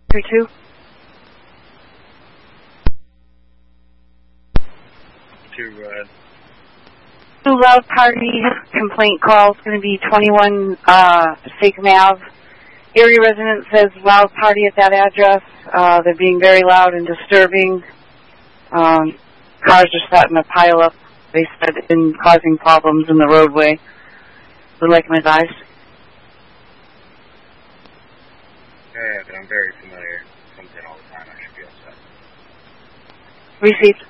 32. Two loud party complaint call. It's going to be 21 Fake Ave. Area resident says loud party at that address. They're being very loud and disturbing. Cars are starting to pile up, they said, and causing problems in the roadway. Would like my advice. Yeah, but I'm very familiar. Comes in all the time. I should be upset. Received.